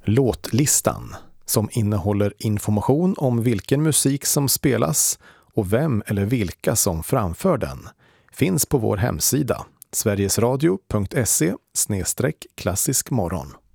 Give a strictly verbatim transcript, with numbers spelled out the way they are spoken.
Låtlistan, som innehåller information om vilken musik som spelas och vem eller vilka som framför den, finns på vår hemsida sverigesradio punkt se slash klassisk morgon.